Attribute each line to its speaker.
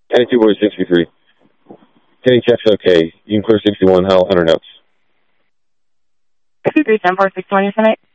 Speaker 1: 92 boys 63. Kenny checks okay. You can clear 61, Hal, 100 notes.
Speaker 2: 63, 10 4, 620 tonight.